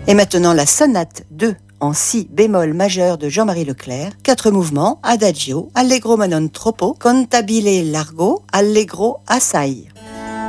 Et maintenant la sonate 2 en si bémol majeur de Jean-Marie Leclerc, 4 mouvements, adagio, allegro ma non troppo, cantabile largo, allegro assai.